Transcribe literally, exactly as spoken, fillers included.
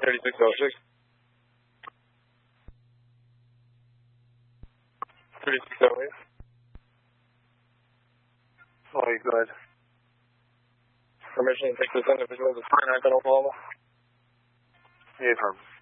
thirty-six oh six. thirty-six oh eight. Oh, you good. Permission to take this individual to Fort Oklahoma. Yeah, firm.